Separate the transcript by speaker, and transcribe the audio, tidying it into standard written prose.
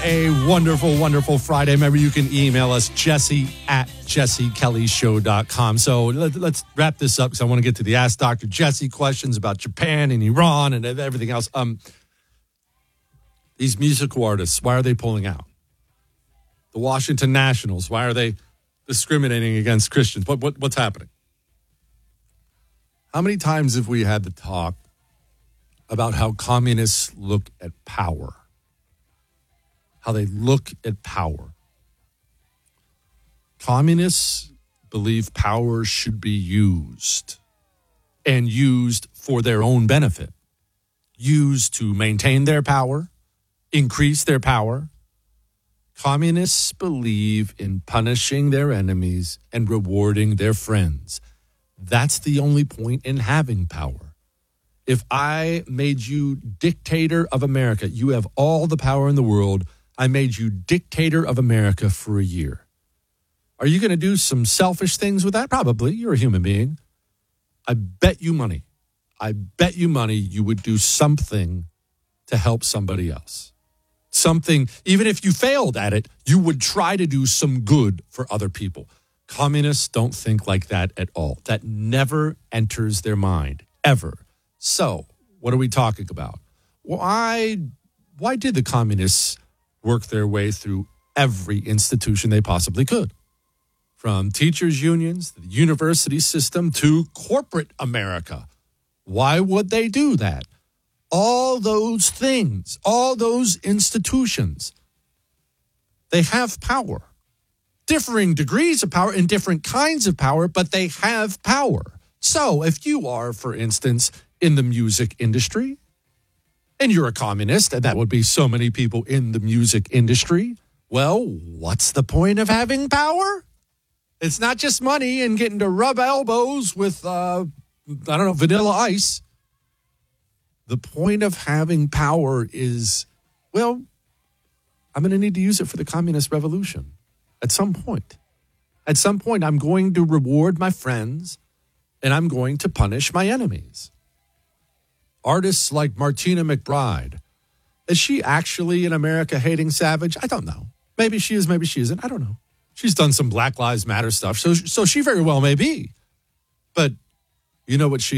Speaker 1: a wonderful, wonderful Friday. Remember, you can email us, jesse@jessekellyshow.com. So let's wrap this up because I want to get to the Ask Dr. Jesse questions about Japan and Iran and everything else. These musical artists, why are they pulling out? The Washington Nationals, why are they discriminating against Christians? What's happening? How many times have we had the talk about how communists look at power? How they look at power. Communists believe power should be used, and used for their own benefit. Used to maintain their power, increase their power. Communists believe in punishing their enemies and rewarding their friends. That's the only point in having power. If I made you dictator of America, you have all the power in the world. I made you dictator of America for a year. Are you going to do some selfish things with that? Probably. You're a human being. I bet you money you would do something to help somebody else. Something, even if you failed at it, you would try to do some good for other people. Communists don't think like that at all. That never enters their mind, ever. So, what are we talking about? Why did the communists work their way through every institution they possibly could? From teachers' unions, the university system, to corporate America. Why would they do that? All those things, all those institutions, they have power. Differing degrees of power and different kinds of power, but they have power. So if you are, for instance, in the music industry, and you're a communist, and that would be so many people in the music industry, well, what's the point of having power? It's not just money and getting to rub elbows with, Vanilla Ice. The point of having power is, well, I'm going to need to use it for the communist revolution at some point. At some point, I'm going to reward my friends and I'm going to punish my enemies. Artists like Martina McBride, is she actually an America-hating savage? I don't know. Maybe she is, maybe she isn't. I don't know. She's done some Black Lives Matter stuff, so she very well may be. But you know what she